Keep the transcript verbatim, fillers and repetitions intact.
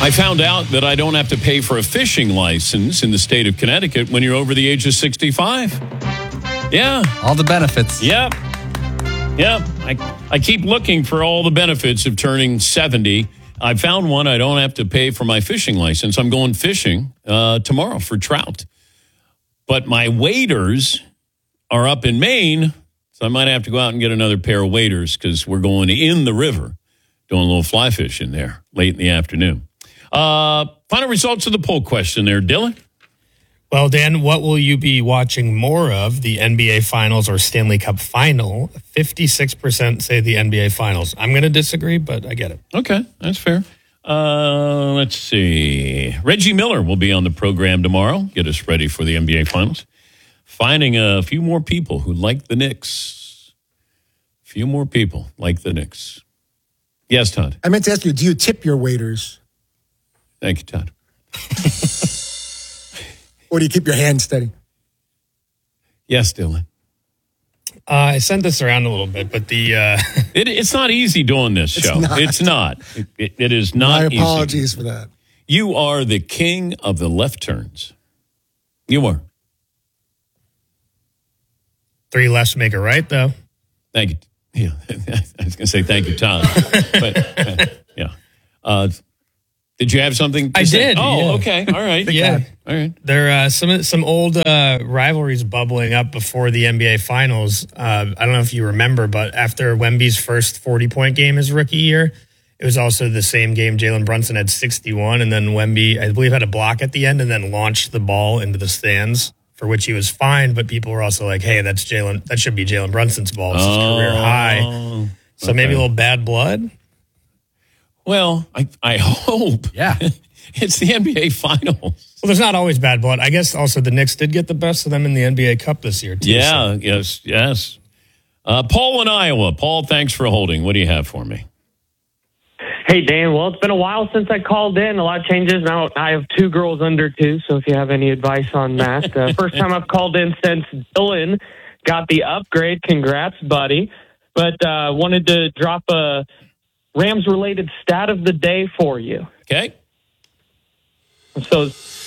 I found out that I don't have to pay for a fishing license in the state of Connecticut when you're over the age of sixty-five. Yeah. All the benefits. Yep. Yep. I, I keep looking for all the benefits of turning seventy. I found one. I don't have to pay for my fishing license. I'm going fishing uh, tomorrow for trout. But my waders are up in Maine, so I might have to go out and get another pair of waders because we're going in the river, doing a little fly fishing there late in the afternoon. Uh, final results of the poll question there, Dylan. Well, Dan, what will you be watching more of, the N B A Finals or Stanley Cup Final? fifty-six percent say the N B A Finals. I'm going to disagree, but I get it. Okay, that's fair. Uh, let's see. Reggie Miller will be on the program tomorrow. Get us ready for the N B A Finals. Finding a few more people who like the Knicks. A few more people like the Knicks. Yes, Todd. I meant to ask you, do you tip your waiters? Thank you, Todd. Or do you keep your hand steady? Yes, Dylan. Uh, I sent this around a little bit, but the... Uh... it, it's not easy doing this show. It's not. It's not. It, it, it is not easy. My apologies easy. for that. You are the king of the left turns. You are. Three lefts make a right, though. Thank you. Yeah, I was going to say thank you, Todd. But, uh, yeah. Uh, did you have something to I say? did. Oh, yeah. okay. All right. yeah. All right. There are uh, some some old uh, rivalries bubbling up before the N B A Finals. Uh, I don't know if you remember, but after Wemby's first forty-point game his rookie year, it was also the same game Jalen Brunson had sixty-one, and then Wemby, I believe, had a block at the end and then launched the ball into the stands, for which he was fined, but people were also like, hey, that's Jalen. That should be Jalen Brunson's ball. It's his oh, career high. So okay. maybe a little bad blood? Well, I, I hope. Yeah. It's the N B A Finals. Well, there's not always bad blood. I guess also the Knicks did get the best of them in the N B A Cup this year, too. Yeah, so. yes, yes. Uh, Paul in Iowa. Paul, thanks for holding. What do you have for me? Hey, Dan. Well, it's been a while since I called in. A lot of changes. Now I have two girls under two, so if you have any advice on that. Uh, first time I've called in since Dylan got the upgrade. Congrats, buddy. But uh, wanted to drop a Rams-related stat of the day for you. Okay. So